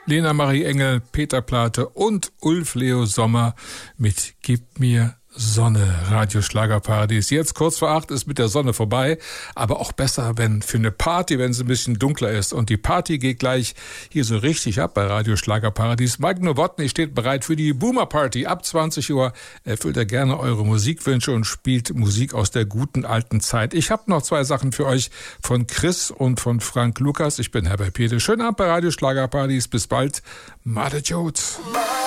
Lena Marie Engel, Peter Plate und Ulf Leo Sommer mit Gib mir Sonne, Radio Schlagerparadies. Jetzt kurz vor 8 ist mit der Sonne vorbei, aber auch besser, wenn für eine Party, wenn es ein bisschen dunkler ist. Und die Party geht gleich hier so richtig ab bei Radio Schlagerparadies. Mike Nowotny steht bereit für die Boomer Party. Ab 20 Uhr erfüllt er gerne eure Musikwünsche und spielt Musik aus der guten alten Zeit. Ich habe noch 2 Sachen für euch von Chris und von Frank Lukas. Ich bin Herbert Piede. Schönen Abend bei Radio Schlagerparadies. Bis bald. Made Jodes.